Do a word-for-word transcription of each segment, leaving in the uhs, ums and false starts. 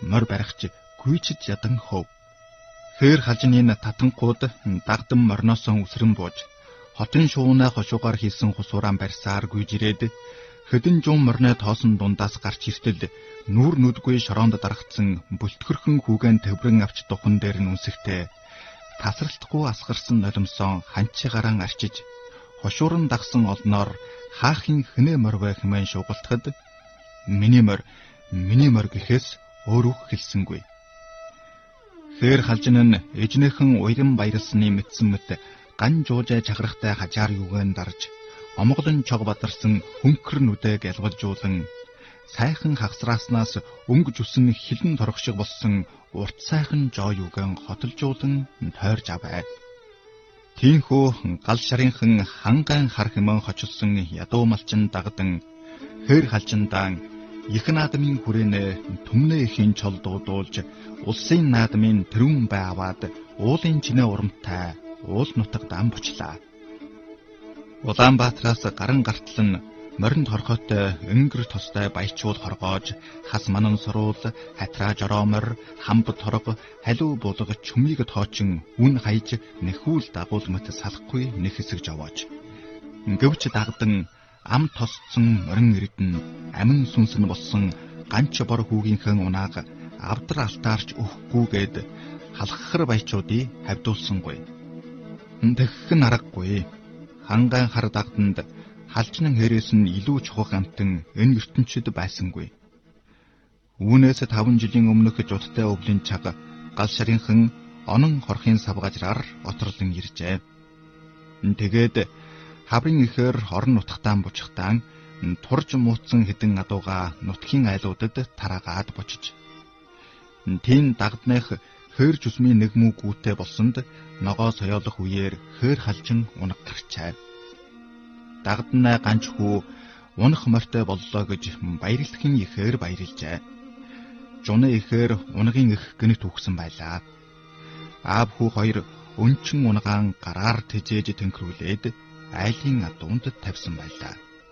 морь барихч гүйчж ядан хов. Хээр халжны татанхууд дагдан морноос үсрэн бууж хотын шуунаа хошуугаар хийсэн хусууран барьсаар гүйжирээд хэдэн жуун морны тоосон дундаас гарч иртэл нүүр нүдгүй шороонд дарагдсан бүлтгэрхэн хүүгэн төврөн авч духан дээр нүнсэхтэй тасралтгүй асгарсан нулимсон ханчигаран арчиж хошууран дагсан олноор хаахын хэнэ морвэ хэмээн шуугалтахад миний морь миний морь гэхээс өөр үг хэлсэнгүй. Хээр халжин нь эжнэхэн уйран баярлсны мэдсэн мэт ган жуужай чагарахтай хажаар юугэн дарж омголон чог бадарсан хөнхөр нүдэ гэлбалжуулан сайхан хагсрааснаас өнгөж үсэн хилэн торох шиг болсон урт сайхан жоо юугэн хотолжуулан тойрж аваа. Тийхүү гал шарынхан хангайн хар хэмээн хочилсон ядуу малчин дагдан хээр халжиндаан их наадмын хүрээнэ түмнэ ихийн чол дуудуулж улсын наадмын тэрүүн бай аваад уулын чинээ урамтай уул нутагт ам бучлаа. Улаанбаатараас гаран гартлан моринд хорхотой өнгөр тостой баячуул хоргоож хас манан суруул хатраа жороомор хамб торго халуу булга чүмийг тоочин үн хайж нэхүүл дагуул мэт салахгүй нэг хэсэг жовоож гэвч дагдан ам тосцсон морин эрдэн амин сүнсэн болсон ганч бор хүүгийнхэн унааг авдар алтаарч өгөхгүйгээд халаххар баячуудыг хавдуулсангүй. Тэгхэн аргагүй. Хангайн хар дагданд халжнан хэрээс нь илүү чухал амтан энэ ертөнцид байсангүй. Үүнээс таван жилийн өмнөх жудтай өвлийн чаг гал шарынхан онон хорхын савгажраар оторлон иржээ. Тэгээд хаврын ихээр орон нутгатаан бучхтаан турж муутсан хэдэн адууга нутгийн айлуудад тараагаад бочиж. Тийм дагдных хээр жүсмийн нэг мүү гүтэй болсонд ногоо соёолох үеэр хээр халжин унаг гарчаа. Дагданаа ганч хүү унах морьтой боллоо гэж баярлахын ихээр баярлжээ. Жуны ихээр унагийн их гэнэт үхсэн байлаа. Аав хүү хоёр өнчин унагаан гараар тэжээж тэнхрүүлээд айлын адуунд тавьсан байлаа.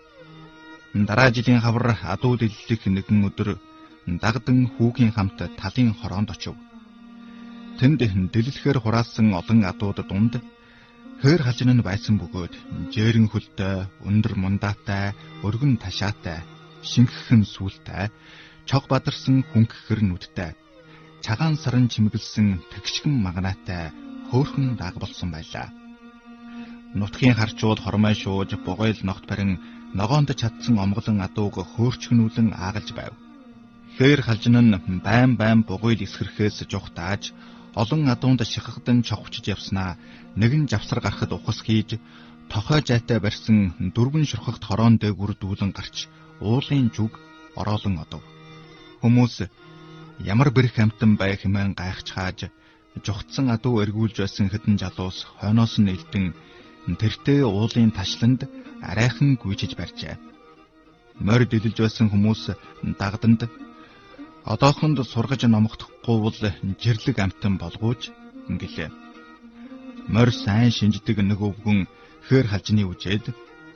Дараа жилийн хавар адуу дэллэх нэгэн өдөр дагдан хүүгийн хамт талын хороонд очив. Тэнд дэллэхээр хураасан олон адууд дунд хээр халжин нь байсан бөгөөд жээрэн хөлтэй, өндөр мундаатай, өргөн ташаатай, шингэхэн сүултай, чог бадарсан хүнхэр нүдтэй, цагаан саран чимэглсэн тэгшгэн магнаатай хөөхөн даг болсон байлаа. Нутгийн харчууд хормой шууж бугойл ногт барин ногоонд чадсан омголон адууг хөөрчгнүүлэн аагалж байв. Хээр халжин нь байн байн бугойл эсгэрхээс жухтааж олон адуунд шихагдан човчж явснаа нэгэн завсар гарахад ухас хийж тохой жайтай барьсан дөрвөн шурхагт хороон дээгүр дүүлэн гарч уулын жүг ороолон одов. Хүмүүс ямар бэрх амтан бай хэмээн гайхаж хааж жухтсан адуу эргүүлж байсан хэдэн жалуус хойноос нь элдэн тэртээ уулын ташланд арайхан гүйжиж барьжээ. Морь дэлж байсан хүмүүс дагданд одоохонд сургаж номогдохгүй бол жирлэг амтан болгооч гэлээ. Морь сайн шинждэг нэг өвгөн хээр халжны үжээд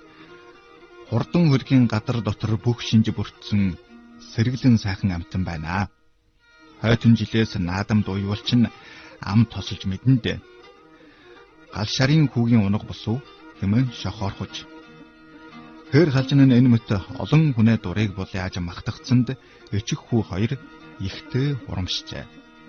хурдан хөлгийн гадар дотор бүх шинж бүрдсэн сэргэлэн сайхан амтан байна. Хойтон жилээс наадамд уйвалч нь ам тосолж мэдэндээ. Гал шарын хүүгийн унаг босов хэмээн шохоорхож. Хээр халжин нь энэ мэт олон хүнээ дурыг бол яаж махтагцсанд эчих хүү хоёр ихтэй урамшжээ.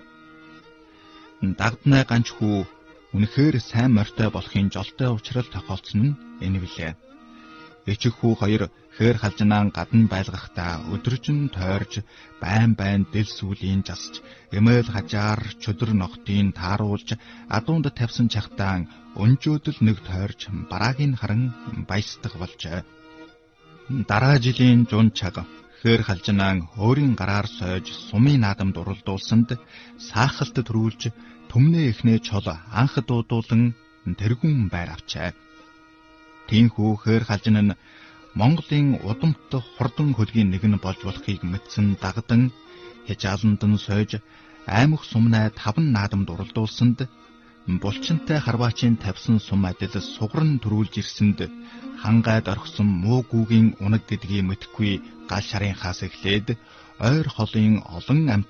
Дагднаа ганч хүү үнэхээр сайн морьтой болохын жолтой уучрал тохиолдсон нь энэ билээ. Эчих хүү хоёр хээр халжинаа гадна байлгахдаа өдөржин тойрж байн байн дэл сүлийн жасж эмээл хажаар чөдөр ногтын тааруулж адуунд тавьсан чахтаан өнжөөдөл нэг тойрж бараагийн харан баясдаг болжээ. Дараа жилийн жун чаг хээр халжинаа өөрийн гараар сойж сумын наадамд уралдуулсанд саахалт төрүүлж түмнээ ихнээ чол анх дуудуулан тэргүүн байр авчээ. Тийхүү хээр халжин нь Монголын удамт хурдан хөлгийн нэг нь болж болохыг мэдсэн дагдан хязааландан сойж аймаг сумнаа таван наадамд уралдуулсанд булчинтай харваачийн тавьсан сум адил сугран төрүүлж ирсэнд хангайд орхисон муу гүүгийн унаг гэдгийг мэдхгүй гал шарын хаас эхлээд ойр холын олон